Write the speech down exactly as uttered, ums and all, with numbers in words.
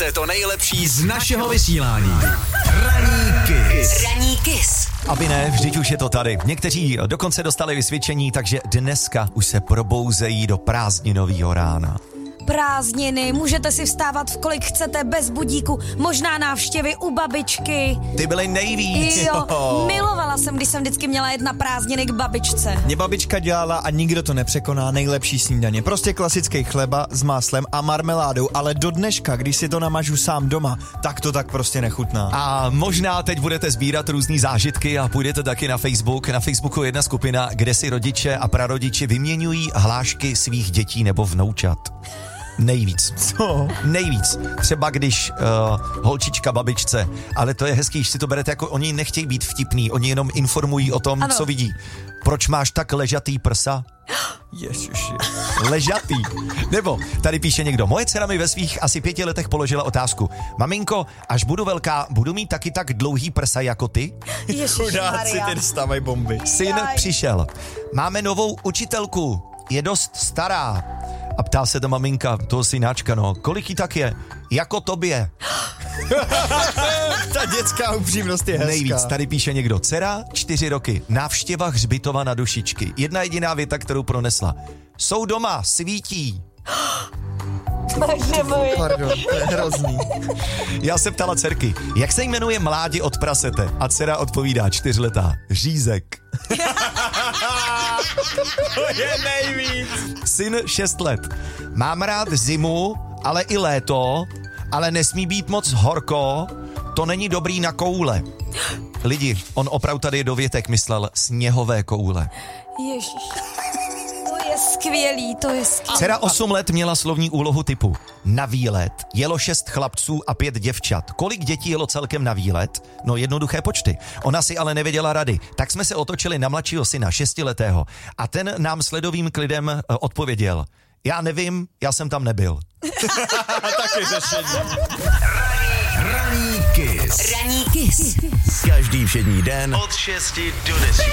Získáte to nejlepší z našeho vysílání. Ranní Kiss. Ranní Kiss. Aby ne, vždyť už je to tady. Někteří dokonce dostali vysvědčení, takže dneska už se probouzejí do prázdninového rána. Prázdniny, můžete si vstávat v kolik chcete, bez budíku, možná návštěvy u babičky. Ty byly nejvíc. Jo, milovala jsem, když jsem vždycky měla jet na prázdniny k babičce. Mě babička dělala a nikdo to nepřekoná nejlepší snídaně. Prostě klasický chleba s máslem a marmeládou, ale do dneška, když si to namažu sám doma, tak to tak prostě nechutná. A možná teď budete sbírat různý zážitky a půjdete taky na Facebook. Na Facebooku je jedna skupina, kde si rodiče a prarodiči vyměňují hlášky svých dětí nebo vnoučat. Nejvíc. Co? Nejvíc. Třeba když uh, holčička babičce, ale to je hezký, že si to berete jako oni nechtějí být vtipný, oni jenom informují o tom, ano. Co vidí. Proč máš tak ležatý prsa? Ježiši. Ležatý. Nebo tady píše někdo, moje dcera mi ve svých asi pěti letech položila otázku. Maminko, až budu velká, budu mít taky tak dlouhý prsa jako ty? Chudáci, ty dostávají bomby. Syn Jaj. přišel. Máme novou učitelku. Je dost stará. A ptá se to maminka, toho synáčka, no, kolik jí tak je? Jako tobě. Ta dětská upřímnost je hezká. Nejvíc, tady píše někdo, dcera, čtyři roky, návštěva hřbitova na Dušičky. Jedna jediná věta, kterou pronesla. Jsou doma, svítí. Bože můj. Pardon, to je hrozný. Já se ptala dcerky, jak se jmenuje mládě od prasete? A dcera odpovídá, čtyřletá, Řízek. To je nejvíc. Syn šest let. Mám rád zimu, ale i léto, ale nesmí být moc horko, to není dobrý na koule. Lidi, on opravdu tady do větek myslel sněhové koule. Ježiš. To je skvělý, to je skvělý. Dcera osm let měla slovní úlohu typu na výlet jelo šest chlapců a pět děvčat. Kolik dětí jelo celkem na výlet? No jednoduché počty. Ona si ale nevěděla rady. Tak jsme se otočili na mladšího syna, šestiletého. A ten nám s ledovým klidem uh, odpověděl. Já nevím, já jsem tam nebyl. Taky řešení. Ranní Kiss. Ranní Kiss. Každý všední den od šesti do deseti.